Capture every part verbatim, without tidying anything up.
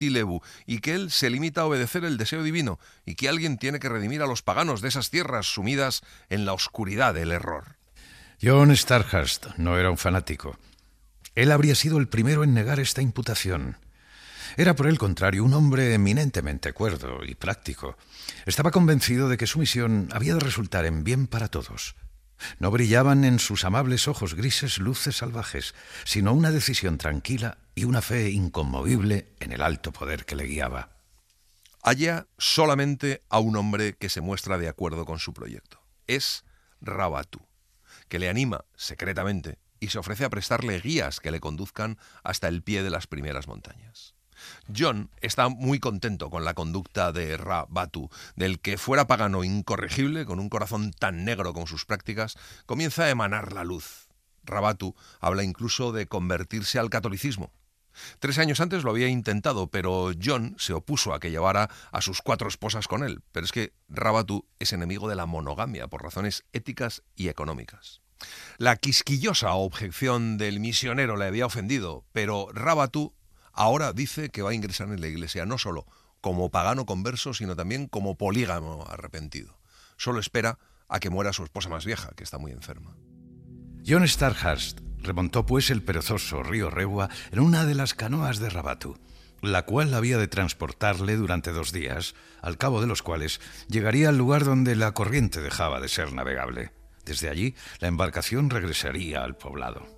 y Lebu, y que él se limita a obedecer el deseo divino, y que alguien tiene que redimir a los paganos de esas tierras sumidas en la oscuridad del error. John Stardust no era un fanático. Él habría sido el primero en negar esta imputación. Era, por el contrario, un hombre eminentemente cuerdo y práctico. Estaba convencido de que su misión había de resultar en bien para todos. No brillaban en sus amables ojos grises luces salvajes, sino una decisión tranquila y una fe inconmovible en el alto poder que le guiaba. Halla solamente a un hombre que se muestra de acuerdo con su proyecto. Es Ra-Batu, que le anima secretamente y se ofrece a prestarle guías que le conduzcan hasta el pie de las primeras montañas. John está muy contento con la conducta de Ra-Batu, del que fuera pagano incorregible, con un corazón tan negro como sus prácticas, comienza a emanar la luz. Ra-Batu habla incluso de convertirse al catolicismo. Tres años antes lo había intentado, pero John se opuso a que llevara a sus cuatro esposas con él. Pero es que Ra-Batu es enemigo de la monogamia por razones éticas y económicas. La quisquillosa objeción del misionero le había ofendido, pero Ra-Batu ahora dice que va a ingresar en la iglesia no solo como pagano converso, sino también como polígamo arrepentido. Solo espera a que muera su esposa más vieja, que está muy enferma. John Stardust remontó pues el perezoso río Rewa en una de las canoas de Ra-Batu, la cual había de transportarle durante dos días, al cabo de los cuales llegaría al lugar donde la corriente dejaba de ser navegable. Desde allí, la embarcación regresaría al poblado.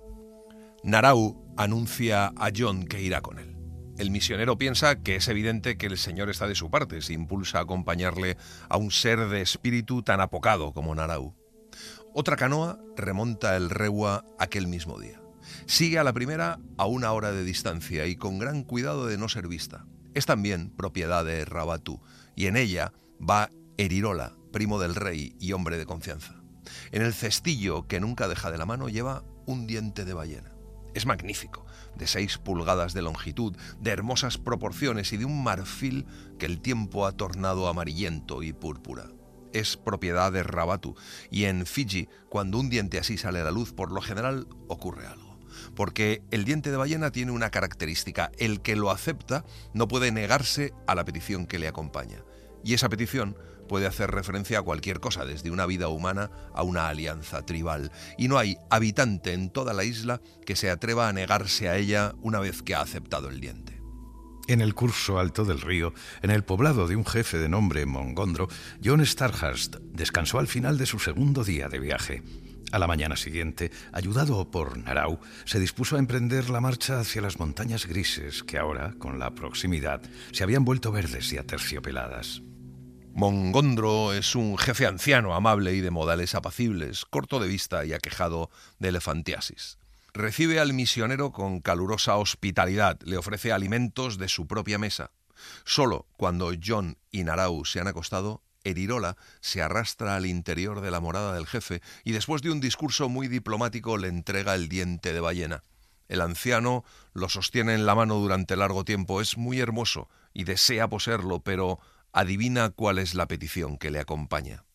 Narau anuncia a John que irá con él. El misionero piensa que es evidente que el Señor está de su parte, se impulsa a acompañarle a un ser de espíritu tan apocado como Narau. Otra canoa remonta el Rewa aquel mismo día. Sigue a la primera a una hora de distancia y con gran cuidado de no ser vista. Es también propiedad de Ra-Batu y en ella va Erirola, primo del rey y hombre de confianza. En el cestillo que nunca deja de la mano lleva un diente de ballena. Es magnífico, de seis pulgadas de longitud, de hermosas proporciones y de un marfil que el tiempo ha tornado amarillento y púrpura. Es propiedad de Ra-Batu y en Fiji, cuando un diente así sale a la luz, por lo general ocurre algo. Porque el diente de ballena tiene una característica: el que lo acepta no puede negarse a la petición que le acompaña. Y esa petición puede hacer referencia a cualquier cosa, desde una vida humana a una alianza tribal. Y no hay habitante en toda la isla que se atreva a negarse a ella una vez que ha aceptado el diente. En el curso alto del río, en el poblado de un jefe de nombre Mongondro, John Stardust descansó al final de su segundo día de viaje. A la mañana siguiente, ayudado por Narau, se dispuso a emprender la marcha hacia las montañas grises que ahora, con la proximidad, se habían vuelto verdes y aterciopeladas. Mongondro es un jefe anciano, amable y de modales apacibles, corto de vista y aquejado de elefantiasis. Recibe al misionero con calurosa hospitalidad, le ofrece alimentos de su propia mesa. Solo cuando John y Narau se han acostado, Erirola se arrastra al interior de la morada del jefe y después de un discurso muy diplomático le entrega el diente de ballena. El anciano lo sostiene en la mano durante largo tiempo, es muy hermoso y desea poseerlo, pero adivina cuál es la petición que le acompaña.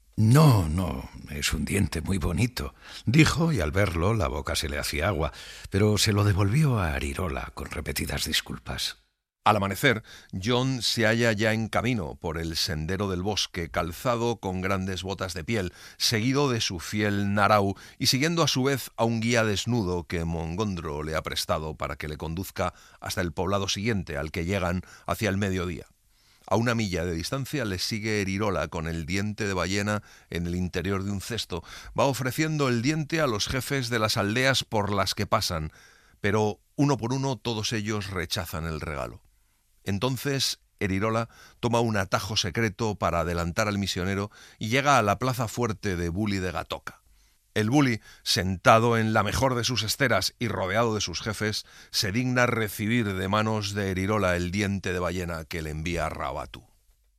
No, no, es un diente muy bonito, dijo, y al verlo la boca se le hacía agua, pero se lo devolvió a Erirola con repetidas disculpas. Al amanecer, John se halla ya en camino por el sendero del bosque, calzado con grandes botas de piel, seguido de su fiel Narau y siguiendo a su vez a un guía desnudo que Mongondro le ha prestado para que le conduzca hasta el poblado siguiente, al que llegan hacia el mediodía. A una milla de distancia le sigue Erirola con el diente de ballena en el interior de un cesto. Va ofreciendo el diente a los jefes de las aldeas por las que pasan, pero uno por uno todos ellos rechazan el regalo. Entonces Erirola toma un atajo secreto para adelantar al misionero y llega a la plaza fuerte de Buli de Gatoka. El Buli, sentado en la mejor de sus esteras y rodeado de sus jefes, se digna recibir de manos de Erirola el diente de ballena que le envía Ra-Batu.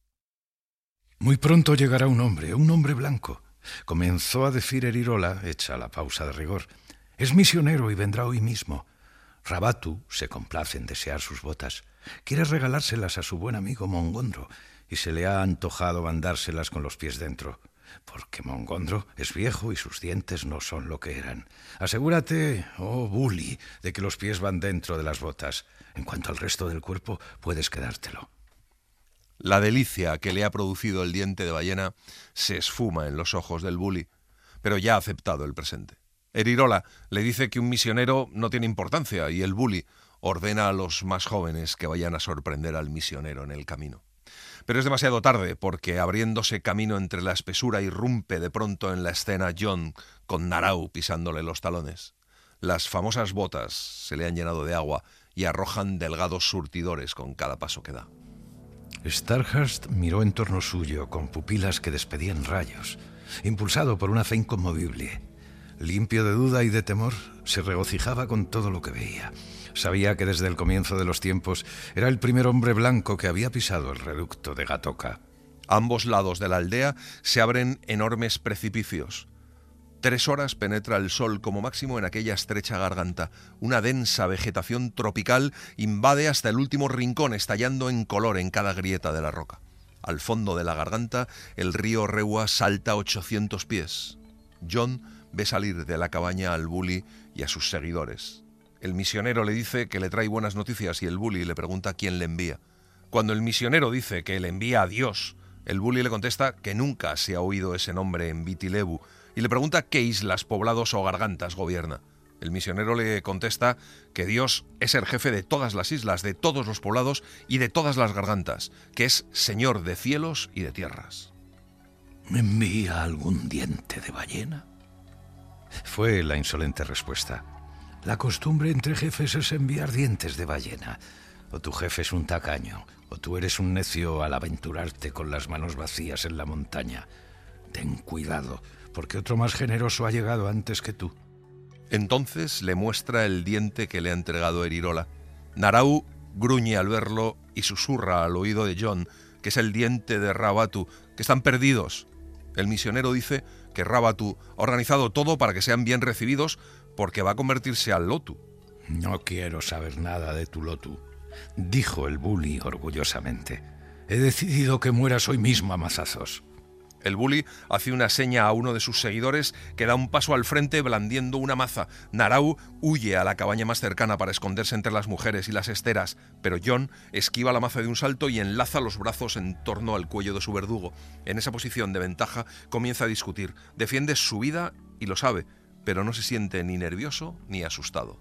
Muy pronto llegará un hombre, un hombre blanco, comenzó a decir Erirola, hecha la pausa de rigor. Es misionero y vendrá hoy mismo. Ra-Batu se complace en desear sus botas. Quiere regalárselas a su buen amigo Mongondro y se le ha antojado mandárselas con los pies dentro. porque Mongondro es viejo y sus dientes no son lo que eran. Asegúrate, oh bully, de que los pies van dentro de las botas. En cuanto al resto del cuerpo, puedes quedártelo. La delicia que le ha producido el diente de ballena se esfuma en los ojos del bully, pero ya ha aceptado el presente. Erirola le dice que un misionero no tiene importancia y el bully ordena a los más jóvenes que vayan a sorprender al misionero en el camino. Pero es demasiado tarde porque, abriéndose camino entre la espesura, irrumpe de pronto en la escena Jon con Narau pisándole los talones. Las famosas botas se le han llenado de agua y arrojan delgados surtidores con cada paso que da. Starhurst miró en torno suyo con pupilas que despedían rayos, impulsado por una fe inconmovible. Limpio de duda y de temor, se regocijaba con todo lo que veía. Sabía que desde el comienzo de los tiempos era el primer hombre blanco que había pisado el reducto de Gatoka. A ambos lados de la aldea se abren enormes precipicios. Tres horas penetra el sol como máximo en aquella estrecha garganta. Una densa vegetación tropical invade hasta el último rincón, estallando en color en cada grieta de la roca. Al fondo de la garganta, el río Rewa salta ochocientos pies. Jon ve salir de la cabaña al bully y a sus seguidores. El misionero le dice que le trae buenas noticias y el bully le pregunta quién le envía. Cuando el misionero dice que le envía a Dios, el bully le contesta que nunca se ha oído ese nombre en Viti Levu y le pregunta qué islas, poblados o gargantas gobierna. El misionero le contesta que Dios es el jefe de todas las islas, de todos los poblados y de todas las gargantas, que es señor de cielos y de tierras. ¿Me envía algún diente de ballena? Fue la insolente respuesta. La costumbre entre jefes es enviar dientes de ballena. O tu jefe es un tacaño, o tú eres un necio al aventurarte con las manos vacías en la montaña. Ten cuidado, porque otro más generoso ha llegado antes que tú. Entonces le muestra el diente que le ha entregado Erirola. Narau gruñe al verlo y susurra al oído de Jon que es el diente de Rabatu, que están perdidos. El misionero dice que Rabatu ha organizado todo para que sean bien recibidos porque va a convertirse al Lotu. No quiero saber nada de tu Lotu, dijo el bully orgullosamente. He decidido que mueras hoy mismo a mazazos. El bully hace una seña a uno de sus seguidores que da un paso al frente blandiendo una maza. Narau huye a la cabaña más cercana para esconderse entre las mujeres y las esteras, pero Jon esquiva la maza de un salto y enlaza los brazos en torno al cuello de su verdugo. En esa posición de ventaja comienza a discutir. Defiende su vida y lo sabe, pero no se siente ni nervioso ni asustado.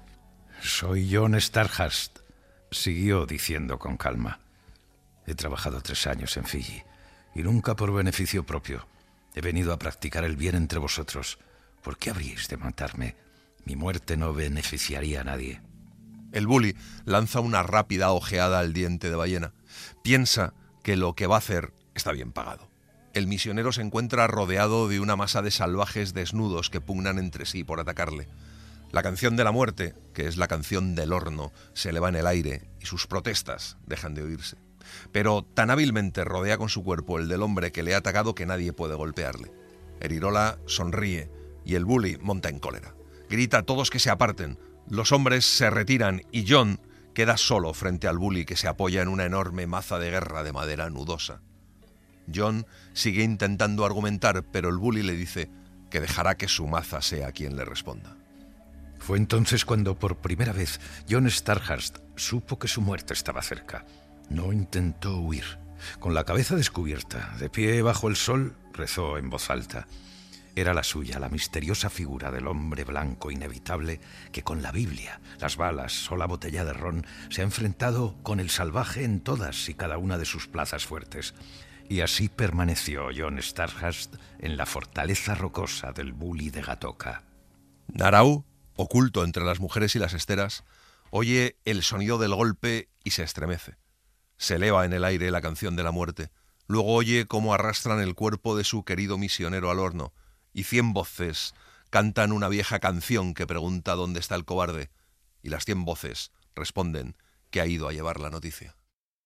Soy Jon Starhurst, siguió diciendo con calma. He trabajado tres años en Fiji. Y nunca por beneficio propio. He venido a practicar el bien entre vosotros. ¿Por qué habríais de matarme? Mi muerte no beneficiaría a nadie. El bully lanza una rápida ojeada al diente de ballena. Piensa que lo que va a hacer está bien pagado. El misionero se encuentra rodeado de una masa de salvajes desnudos que pugnan entre sí por atacarle. La canción de la muerte, que es la canción del horno, se eleva en el aire y sus protestas dejan de oírse. Pero tan hábilmente rodea con su cuerpo el del hombre que le ha atacado que nadie puede golpearle. Erirola sonríe y el bully monta en cólera. Grita a todos que se aparten. Los hombres se retiran y Jon queda solo frente al bully que se apoya en una enorme maza de guerra de madera nudosa. Jon sigue intentando argumentar, pero el bully le dice que dejará que su maza sea quien le responda. Fue entonces cuando por primera vez Jon Starhurst supo que su muerte estaba cerca. No intentó huir. Con la cabeza descubierta, de pie bajo el sol, rezó en voz alta. Era la suya, la misteriosa figura del hombre blanco inevitable que con la Biblia, las balas o la botella de ron se ha enfrentado con el salvaje en todas y cada una de sus plazas fuertes. Y así permaneció Jon Starhurst en la fortaleza rocosa del bully de Gatoka. Narau, oculto entre las mujeres y las esteras, oye el sonido del golpe y se estremece. Se eleva en el aire la canción de la muerte. Luego oye cómo arrastran el cuerpo de su querido misionero al horno, y cien voces cantan una vieja canción que pregunta dónde está el cobarde, y las cien voces responden que ha ido a llevar la noticia.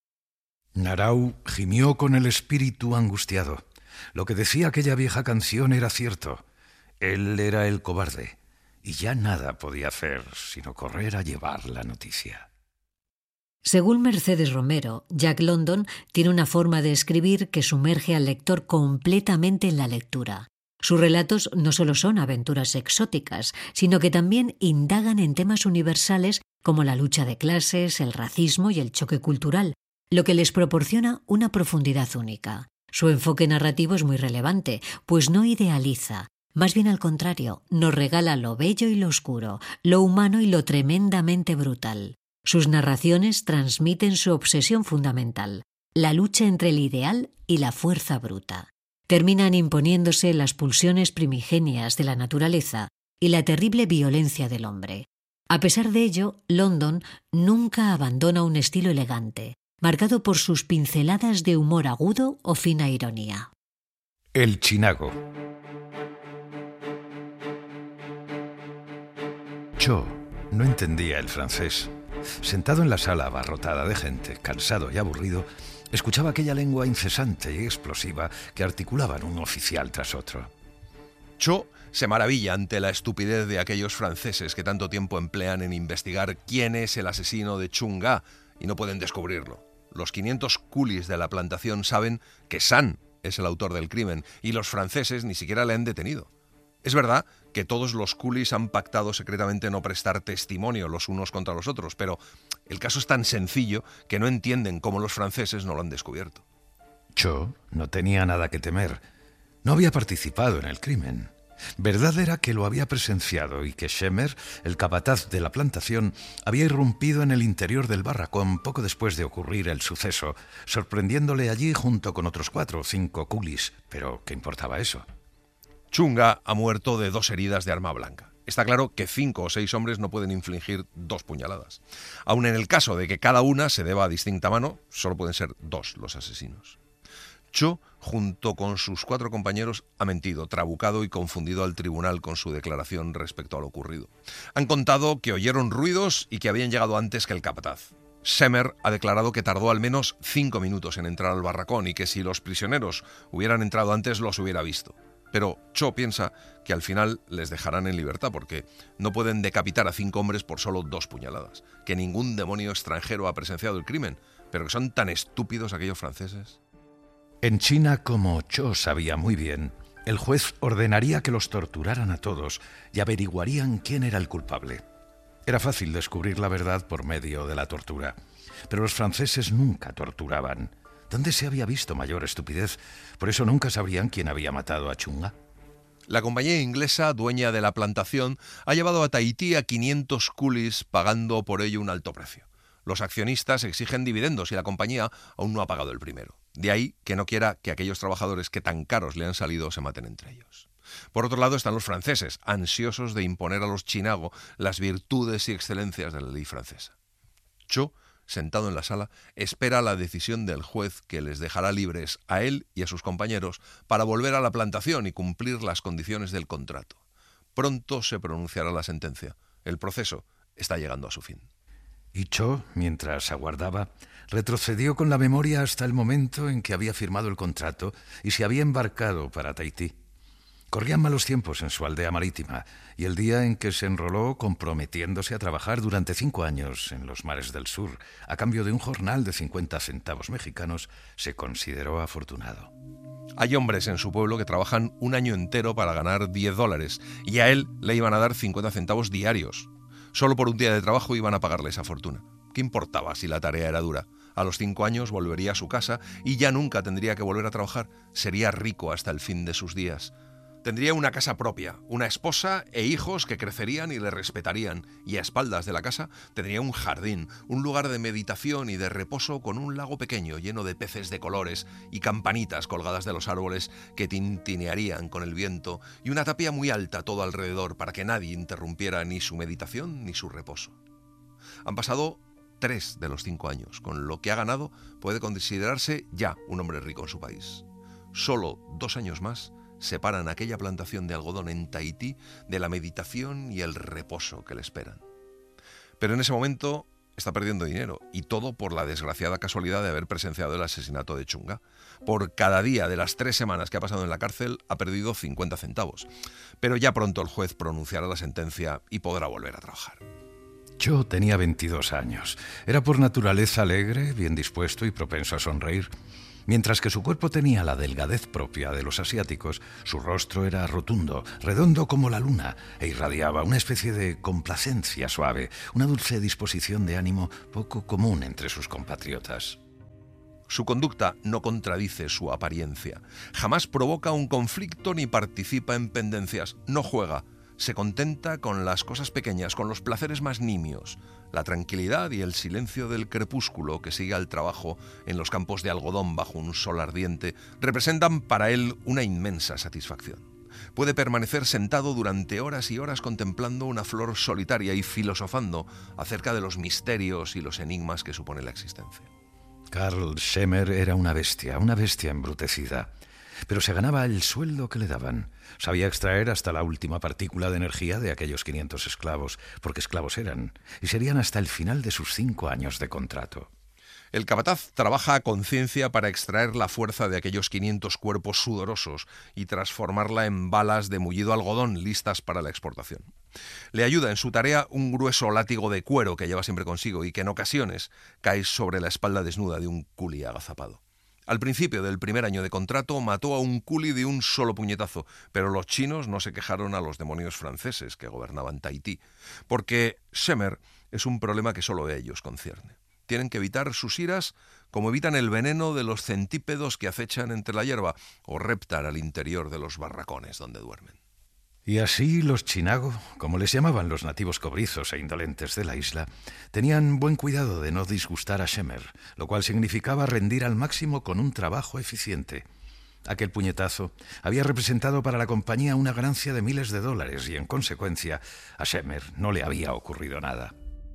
Narau gimió con el espíritu angustiado. Lo que decía aquella vieja canción era cierto. Él era el cobarde, y ya nada podía hacer sino correr a llevar la noticia. Según Mercedes Romero, Jack London tiene una forma de escribir que sumerge al lector completamente en la lectura. Sus relatos no solo son aventuras exóticas, sino que también indagan en temas universales como la lucha de clases, el racismo y el choque cultural, lo que les proporciona una profundidad única. Su enfoque narrativo es muy relevante, pues no idealiza, más bien al contrario, nos regala lo bello y lo oscuro, lo humano y lo tremendamente brutal. Sus narraciones transmiten su obsesión fundamental, la lucha entre el ideal y la fuerza bruta. Terminan imponiéndose las pulsiones primigenias de la naturaleza y la terrible violencia del hombre. A pesar de ello, London nunca abandona un estilo elegante, marcado por sus pinceladas de humor agudo o fina ironía. El chinago. Cho no entendía el francés. Sentado en la sala abarrotada de gente, cansado y aburrido, escuchaba aquella lengua incesante y explosiva que articulaban un oficial tras otro. Cho se maravilla ante la estupidez de aquellos franceses que tanto tiempo emplean en investigar quién es el asesino de Chung Ga y no pueden descubrirlo. Los quinientos coolies de la plantación saben que San es el autor del crimen y los franceses ni siquiera le han detenido. Es verdad que todos los coolies han pactado secretamente no prestar testimonio los unos contra los otros, pero el caso es tan sencillo que no entienden cómo los franceses no lo han descubierto. Cho no tenía nada que temer. No había participado en el crimen. Verdad era que lo había presenciado y que Schemer, el capataz de la plantación, había irrumpido en el interior del barracón poco después de ocurrir el suceso, sorprendiéndole allí junto con otros cuatro o cinco coolies. Pero, ¿qué importaba eso? Chung Ga ha muerto de dos heridas de arma blanca. Está claro que cinco o seis hombres no pueden infligir dos puñaladas. Aun en el caso de que cada una se deba a distinta mano, solo pueden ser dos los asesinos. Cho, junto con sus cuatro compañeros, ha mentido, trabucado y confundido al tribunal con su declaración respecto a lo ocurrido. Han contado que oyeron ruidos y que habían llegado antes que el capataz. Schemer ha declarado que tardó al menos cinco minutos en entrar al barracón y que si los prisioneros hubieran entrado antes los hubiera visto. Pero Cho piensa que al final les dejarán en libertad porque no pueden decapitar a cinco hombres por solo dos puñaladas, que ningún demonio extranjero ha presenciado el crimen, pero que son tan estúpidos aquellos franceses. En China, como Cho sabía muy bien, el juez ordenaría que los torturaran a todos y averiguarían quién era el culpable. Era fácil descubrir la verdad por medio de la tortura, pero los franceses nunca torturaban. ¿Dónde se había visto mayor estupidez? Por eso nunca sabrían quién había matado a Chung Ga. La compañía inglesa, dueña de la plantación, ha llevado a Tahití a quinientos coolies pagando por ello un alto precio. Los accionistas exigen dividendos y la compañía aún no ha pagado el primero. De ahí que no quiera que aquellos trabajadores que tan caros le han salido se maten entre ellos. Por otro lado están los franceses, ansiosos de imponer a los chinago las virtudes y excelencias de la ley francesa. Cho, sentado en la sala, espera la decisión del juez que les dejará libres a él y a sus compañeros para volver a la plantación y cumplir las condiciones del contrato. Pronto se pronunciará la sentencia. El proceso está llegando a su fin. Y Cho, mientras aguardaba, retrocedió con la memoria hasta el momento en que había firmado el contrato y se había embarcado para Tahití. Corrían malos tiempos en su aldea marítima y el día en que se enroló comprometiéndose a trabajar durante cinco años en los mares del sur a cambio de un jornal de cincuenta centavos mexicanos se consideró afortunado. Hay hombres en su pueblo que trabajan un año entero para ganar diez dólares y a él le iban a dar cincuenta centavos diarios. Solo por un día de trabajo iban a pagarle esa fortuna. ¿Qué importaba si la tarea era dura? A los cinco años volvería a su casa y ya nunca tendría que volver a trabajar. Sería rico hasta el fin de sus días. Tendría una casa propia, una esposa e hijos que crecerían y le respetarían, y a espaldas de la casa tendría un jardín, un lugar de meditación y de reposo con un lago pequeño lleno de peces de colores y campanitas colgadas de los árboles que tintinearían con el viento y una tapia muy alta todo alrededor para que nadie interrumpiera ni su meditación ni su reposo. Han pasado tres de los cinco años. Con lo que ha ganado puede considerarse ya un hombre rico en su país. Solo dos años más separan aquella plantación de algodón en Tahití de la meditación y el reposo que le esperan. Pero en ese momento está perdiendo dinero, y todo por la desgraciada casualidad de haber presenciado el asesinato de Chung Ga. Por cada día de las tres semanas que ha pasado en la cárcel ha perdido cincuenta centavos. Pero ya pronto el juez pronunciará la sentencia y podrá volver a trabajar. Cho tenía veintidós años. Era por naturaleza alegre, bien dispuesto y propenso a sonreír. Mientras que su cuerpo tenía la delgadez propia de los asiáticos, su rostro era rotundo, redondo como la luna, e irradiaba una especie de complacencia suave, una dulce disposición de ánimo poco común entre sus compatriotas. Su conducta no contradice su apariencia. Jamás provoca un conflicto ni participa en pendencias. No juega. Se contenta con las cosas pequeñas, con los placeres más nimios. La tranquilidad y el silencio del crepúsculo que sigue al trabajo en los campos de algodón bajo un sol ardiente representan para él una inmensa satisfacción. Puede permanecer sentado durante horas y horas contemplando una flor solitaria y filosofando acerca de los misterios y los enigmas que supone la existencia. Carl Schemer era una bestia, una bestia embrutecida. Pero se ganaba el sueldo que le daban. Sabía extraer hasta la última partícula de energía de aquellos quinientos esclavos, porque esclavos eran, y serían hasta el final de sus cinco años de contrato. El capataz trabaja a conciencia para extraer la fuerza de aquellos quinientos cuerpos sudorosos y transformarla en balas de mullido algodón listas para la exportación. Le ayuda en su tarea un grueso látigo de cuero que lleva siempre consigo y que en ocasiones cae sobre la espalda desnuda de un culi agazapado. Al principio del primer año de contrato mató a un culi de un solo puñetazo, pero los chinos no se quejaron a los demonios franceses que gobernaban Tahití, porque Schemer es un problema que solo a ellos concierne. Tienen que evitar sus iras como evitan el veneno de los centípedos que acechan entre la hierba o reptan al interior de los barracones donde duermen. Y así los chinago, como les llamaban los nativos cobrizos e indolentes de la isla, tenían buen cuidado de no disgustar a Schemer, lo cual significaba rendir al máximo con un trabajo eficiente. Aquel puñetazo había representado para la compañía una ganancia de miles de dólares y, en consecuencia, a Schemer no le había ocurrido nada.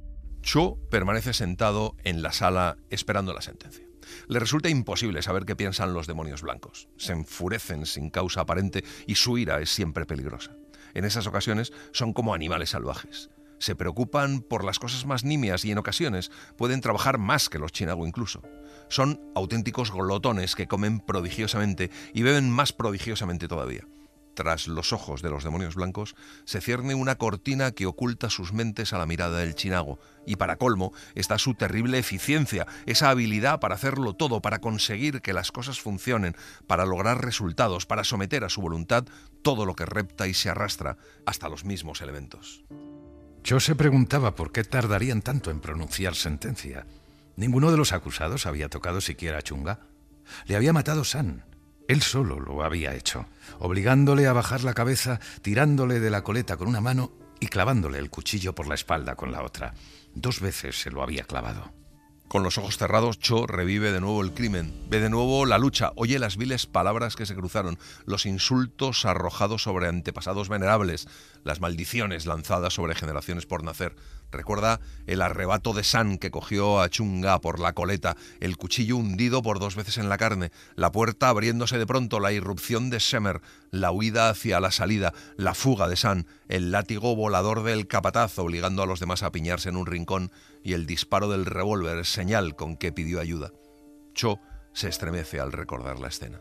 Cho permanece sentado en la sala esperando la sentencia. Le resulta imposible saber qué piensan los demonios blancos. Se enfurecen sin causa aparente y su ira es siempre peligrosa. En esas ocasiones son como animales salvajes. Se preocupan por las cosas más nimias y en ocasiones pueden trabajar más que los chinago incluso. Son auténticos glotones que comen prodigiosamente y beben más prodigiosamente todavía. Tras los ojos de los demonios blancos se cierne una cortina que oculta sus mentes a la mirada del chinago. Y para colmo está su terrible eficiencia, esa habilidad para hacerlo todo, para conseguir que las cosas funcionen, para lograr resultados, para someter a su voluntad todo lo que repta y se arrastra, hasta los mismos elementos. Cho se preguntaba por qué tardarían tanto en pronunciar sentencia. Ninguno de los acusados había tocado siquiera a Chunga. Le había matado San. Él solo lo había hecho, obligándole a bajar la cabeza, tirándole de la coleta con una mano y clavándole el cuchillo por la espalda con la otra. Dos veces se lo había clavado. Con los ojos cerrados, Cho revive de nuevo el crimen, ve de nuevo la lucha, oye las viles palabras que se cruzaron, los insultos arrojados sobre antepasados venerables, las maldiciones lanzadas sobre generaciones por nacer. Recuerda el arrebato de San que cogió a Chunga por la coleta, el cuchillo hundido por dos veces en la carne, la puerta abriéndose de pronto, la irrupción de Schemer, la huida hacia la salida, la fuga de San, el látigo volador del capataz obligando a los demás a apiñarse en un rincón y el disparo del revólver, señal con que pidió ayuda. Cho se estremece al recordar la escena.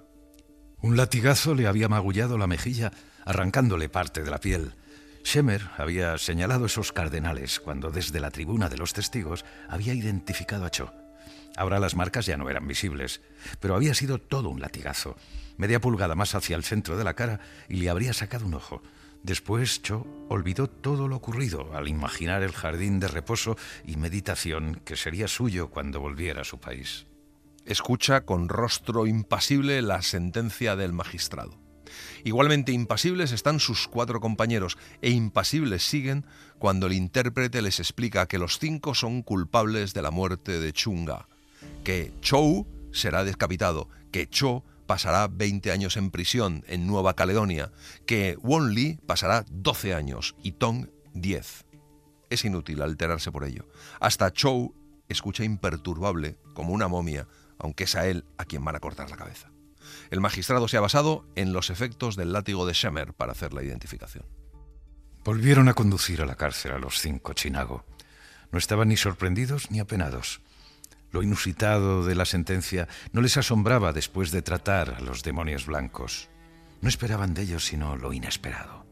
Un latigazo le había magullado la mejilla, arrancándole parte de la piel. Schemer había señalado esos cardenales cuando desde la tribuna de los testigos había identificado a Cho. Ahora las marcas ya no eran visibles, pero había sido todo un latigazo, media pulgada más hacia el centro de la cara y le habría sacado un ojo. Después Cho olvidó todo lo ocurrido al imaginar el jardín de reposo y meditación que sería suyo cuando volviera a su país. Escucha con rostro impasible la sentencia del magistrado. Igualmente impasibles están sus cuatro compañeros e impasibles siguen cuando el intérprete les explica que los cinco son culpables de la muerte de Chunga, que Chou será decapitado, que Cho pasará veinte años en prisión en Nueva Caledonia, que Won Lee pasará doce años y Tong diez. Es inútil alterarse por ello. Hasta Chou escucha imperturbable como una momia, aunque es a él a quien van a cortar la cabeza. El magistrado se ha basado en los efectos del látigo de Schemer para hacer la identificación. Volvieron a conducir a la cárcel a los cinco chinago. No estaban ni sorprendidos ni apenados. Lo inusitado de la sentencia no les asombraba después de tratar a los demonios blancos. No esperaban de ellos sino lo inesperado.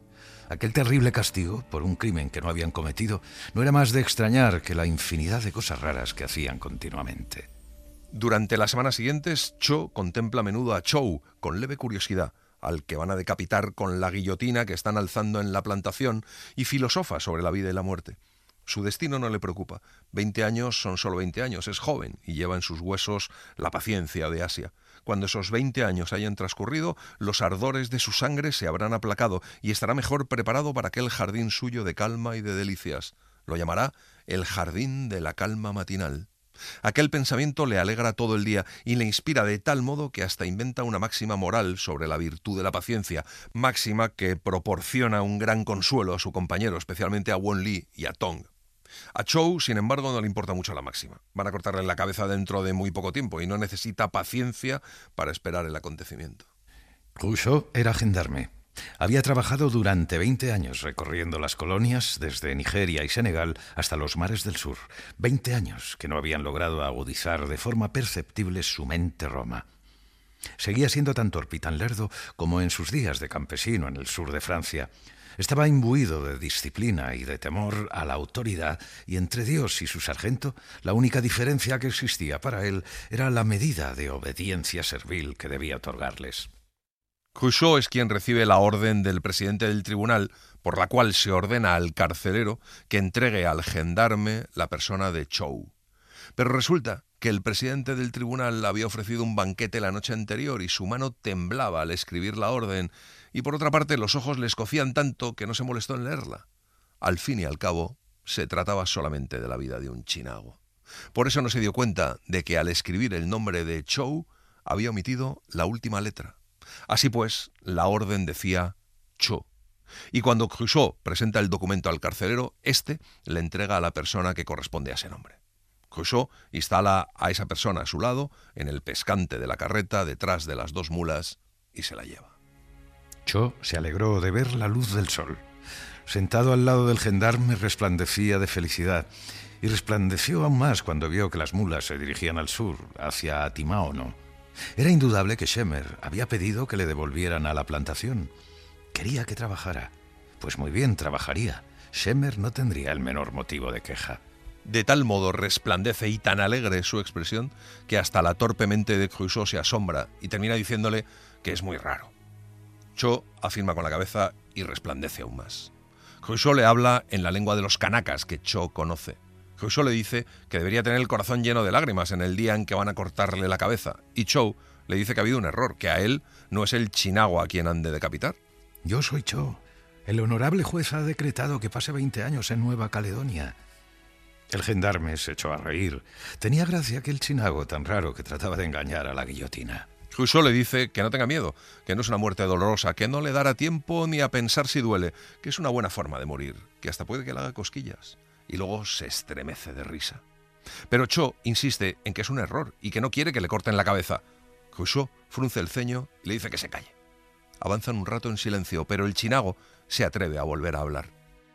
Aquel terrible castigo por un crimen que no habían cometido no era más de extrañar que la infinidad de cosas raras que hacían continuamente. Durante las semanas siguientes, Cho contempla a menudo a Chou con leve curiosidad, al que van a decapitar con la guillotina que están alzando en la plantación, y filosofa sobre la vida y la muerte. Su destino no le preocupa. Veinte años son solo veinte años, es joven y lleva en sus huesos la paciencia de Asia. Cuando esos veinte años hayan transcurrido, los ardores de su sangre se habrán aplacado y estará mejor preparado para aquel jardín suyo de calma y de delicias. Lo llamará el jardín de la calma matinal. Aquel pensamiento le alegra todo el día y le inspira de tal modo que hasta inventa una máxima moral sobre la virtud de la paciencia, máxima que proporciona un gran consuelo a su compañero, especialmente a Won Li y a Tong. A Chou, sin embargo, no le importa mucho la máxima. Van a cortarle la cabeza dentro de muy poco tiempo y no necesita paciencia para esperar el acontecimiento. Cruchot era gendarme. Había trabajado durante veinte años recorriendo las colonias desde Nigeria y Senegal hasta los mares del sur. Veinte años que no habían logrado agudizar de forma perceptible su mente roma. Seguía siendo tan torpe y tan lerdo como en sus días de campesino en el sur de Francia. Estaba imbuido de disciplina y de temor a la autoridad, y entre Dios y su sargento, la única diferencia que existía para él era la medida de obediencia servil que debía otorgarles. Cruchot es quien recibe la orden del presidente del tribunal, por la cual se ordena al carcelero que entregue al gendarme la persona de Chou. Pero resulta que el presidente del tribunal había ofrecido un banquete la noche anterior y su mano temblaba al escribir la orden, y por otra parte los ojos le escocían tanto que no se molestó en leerla. Al fin y al cabo, se trataba solamente de la vida de un chinago. Por eso no se dio cuenta de que al escribir el nombre de Chou había omitido la última letra. Así pues, la orden decía Cho. Y cuando Cruchot presenta el documento al carcelero, éste le entrega a la persona que corresponde a ese nombre. Cruchot instala a esa persona a su lado, en el pescante de la carreta, detrás de las dos mulas, y se la lleva. Cho se alegró de ver la luz del sol. Sentado al lado del gendarme resplandecía de felicidad, y resplandeció aún más cuando vio que las mulas se dirigían al sur, hacia Timaono. Era indudable que Shemer había pedido que le devolvieran a la plantación. Quería que trabajara. Pues muy bien, trabajaría. Shemer no tendría el menor motivo de queja. De tal modo resplandece y tan alegre su expresión que hasta la torpe mente de Cruchot se asombra y termina diciéndole que es muy raro. Cho afirma con la cabeza y resplandece aún más. Cruchot le habla en la lengua de los canacas que Cho conoce. Cruchot le dice que debería tener el corazón lleno de lágrimas en el día en que van a cortarle la cabeza, y Cho le dice que ha habido un error, que a él no es el chinago a quien han de decapitar. Yo soy Cho. El honorable juez ha decretado que pase veinte años en Nueva Caledonia. El gendarme se echó a reír. Tenía gracia aquel chinago tan raro que trataba de engañar a la guillotina. Cruchot le dice que no tenga miedo, que no es una muerte dolorosa, que no le dará tiempo ni a pensar si duele, que es una buena forma de morir, que hasta puede que le haga cosquillas. Y luego se estremece de risa. Pero Cho insiste en que es un error y que no quiere que le corten la cabeza. Cruchot frunce el ceño y le dice que se calle. Avanzan un rato en silencio, pero el chinago se atreve a volver a hablar.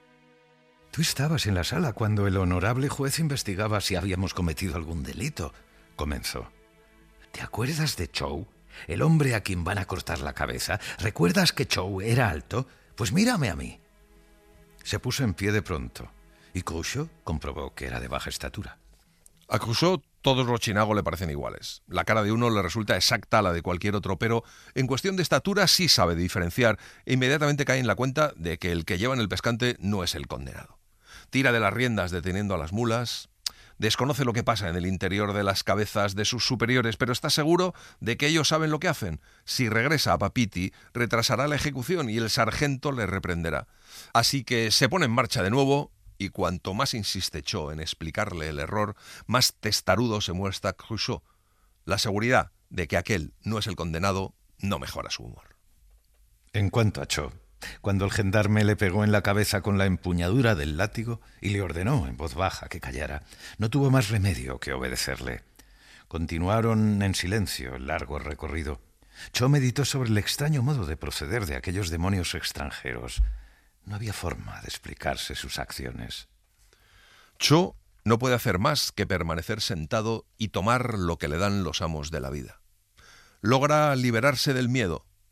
Tú estabas en la sala cuando el honorable juez investigaba si habíamos cometido algún delito, comenzó. ¿Te acuerdas de Chou, el hombre a quien van a cortar la cabeza? ¿Recuerdas que Chou era alto? Pues mírame a mí. Se puso en pie de pronto, y Cruchot comprobó que era de baja estatura. A Cruchot todos los chinagos le parecen iguales. La cara de uno le resulta exacta a la de cualquier otro, pero en cuestión de estatura sí sabe diferenciar e inmediatamente cae en la cuenta de que el que lleva en el pescante no es el condenado. Tira de las riendas deteniendo a las mulas. Desconoce lo que pasa en el interior de las cabezas de sus superiores, pero está seguro de que ellos saben lo que hacen. Si regresa a Papeete, retrasará la ejecución y el sargento le reprenderá. Así que se pone en marcha de nuevo, y cuanto más insiste Cho en explicarle el error, más testarudo se muestra Cruchot. La seguridad de que aquel no es el condenado no mejora su humor. En cuanto a Cho, cuando el gendarme le pegó en la cabeza con la empuñadura del látigo y le ordenó en voz baja que callara, no tuvo más remedio que obedecerle. Continuaron en silencio el largo recorrido. Cho meditó sobre el extraño modo de proceder de aquellos demonios extranjeros. No había forma de explicarse sus acciones. Cho no puede hacer más que permanecer sentado y tomar lo que le dan los amos de la vida. Logra liberarse del miedo.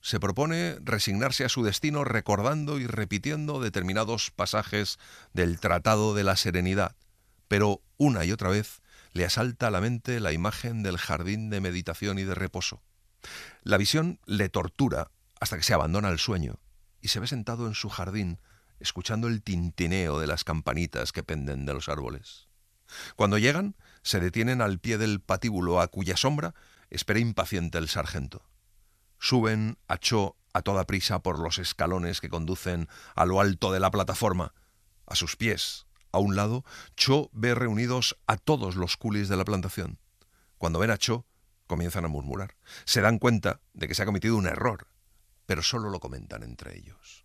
se propone resignarse a su destino recordando y repitiendo determinados pasajes del Tratado de la Serenidad, pero una y otra vez le asalta a la mente la imagen del jardín de meditación y de reposo. La visión le tortura hasta que se abandona el sueño y se ve sentado en su jardín escuchando el tintineo de las campanitas que penden de los árboles. Cuando llegan, se detienen al pie del patíbulo a cuya sombra espera impaciente el sargento. Suben a Cho a toda prisa por los escalones que conducen a lo alto de la plataforma. A sus pies, a un lado, Cho ve reunidos a todos los coolies de la plantación. Cuando ven a Cho, comienzan a murmurar. Se dan cuenta de que se ha cometido un error, pero solo lo comentan entre ellos.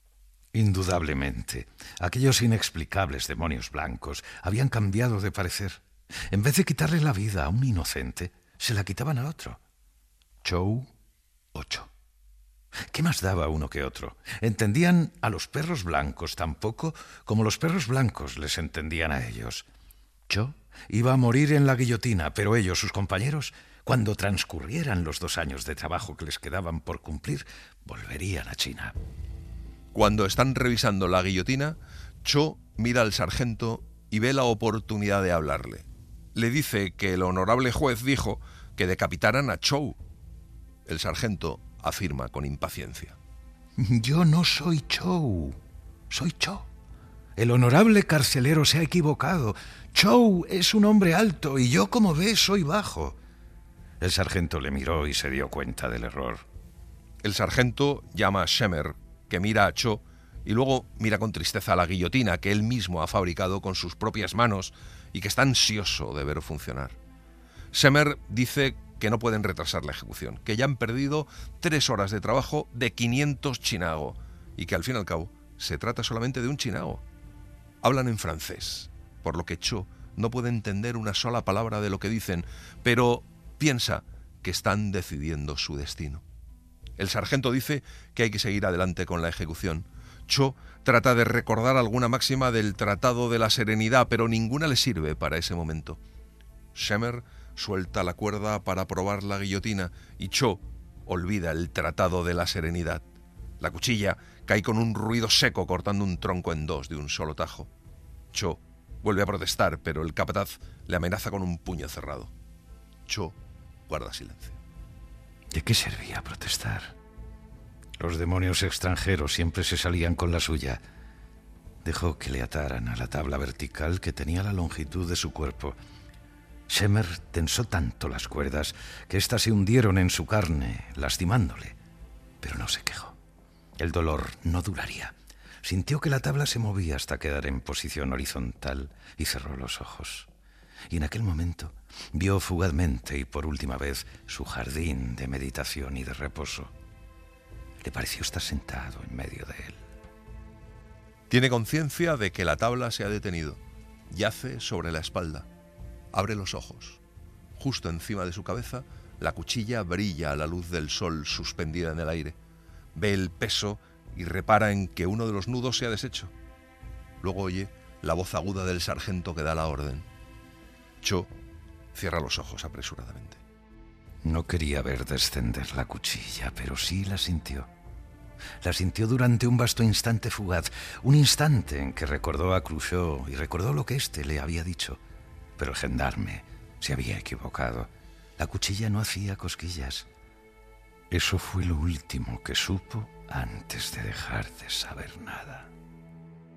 Indudablemente, aquellos inexplicables demonios blancos habían cambiado de parecer. En vez de quitarle la vida a un inocente, se la quitaban a otro. Chou o Cho. ¿Qué más daba uno que otro? Entendían a los perros blancos tan poco como los perros blancos les entendían a ellos. Cho iba a morir en la guillotina, pero ellos, sus compañeros, cuando transcurrieran los dos años de trabajo que les quedaban por cumplir, volverían a China. Cuando están revisando la guillotina, Cho mira al sargento y ve la oportunidad de hablarle. Le dice que el honorable juez dijo que decapitaran a Chou. El sargento afirma con impaciencia. Yo no soy Chou, soy Cho. El honorable carcelero se ha equivocado. Chou es un hombre alto y yo, como ves, soy bajo. El sargento le miró y se dio cuenta del error. El sargento llama a Shemer, que mira a Cho y luego mira con tristeza a la guillotina que él mismo ha fabricado con sus propias manos y que está ansioso de ver funcionar. Shemer dice que no pueden retrasar la ejecución, que ya han perdido tres horas de trabajo de quinientos chinago y que al fin y al cabo se trata solamente de un chinago. Hablan en francés, por lo que Cho no puede entender una sola palabra de lo que dicen, pero piensa que están decidiendo su destino. El sargento dice que hay que seguir adelante con la ejecución. Cho trata de recordar alguna máxima del Tratado de la Serenidad, pero ninguna le sirve para ese momento. Shemer suelta la cuerda para probar la guillotina y Cho olvida el Tratado de la Serenidad. La cuchilla cae con un ruido seco cortando un tronco en dos de un solo tajo. Cho vuelve a protestar, pero el capataz le amenaza con un puño cerrado. Cho guarda silencio. ¿De qué servía protestar? Los demonios extranjeros siempre se salían con la suya. Dejó que le ataran a la tabla vertical que tenía la longitud de su cuerpo. Shemer tensó tanto las cuerdas que éstas se hundieron en su carne, lastimándole, pero no se quejó. El dolor no duraría. Sintió que la tabla se movía hasta quedar en posición horizontal y cerró los ojos. Y en aquel momento vio fugazmente y por última vez su jardín de meditación y de reposo. Le pareció estar sentado en medio de él. Tiene conciencia de que la tabla se ha detenido. Yace sobre la espalda. Abre los ojos. Justo encima de su cabeza, la cuchilla brilla a la luz del sol suspendida en el aire. Ve el peso y repara en que uno de los nudos se ha deshecho. Luego oye la voz aguda del sargento que da la orden. Cho cierra los ojos apresuradamente. No quería ver descender la cuchilla, pero sí la sintió. La sintió durante un vasto instante fugaz, un instante en que recordó a Cruchot y recordó lo que éste le había dicho. Pero el gendarme se había equivocado. La cuchilla no hacía cosquillas. Eso fue lo último que supo antes de dejar de saber nada.